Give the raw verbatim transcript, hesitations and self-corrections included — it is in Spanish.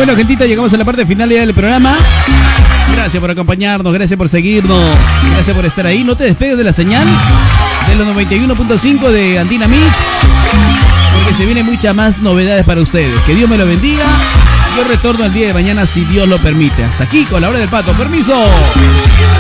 Bueno, gentita, llegamos a la parte final ya del programa. Gracias por acompañarnos, gracias por seguirnos, gracias por estar ahí. No te despegues de la señal de los noventa y uno punto cinco de Andina Mix, porque se vienen muchas más novedades para ustedes. Que Dios me lo bendiga. Yo retorno el día de mañana si Dios lo permite. Hasta aquí con la hora del pato. ¡Permiso!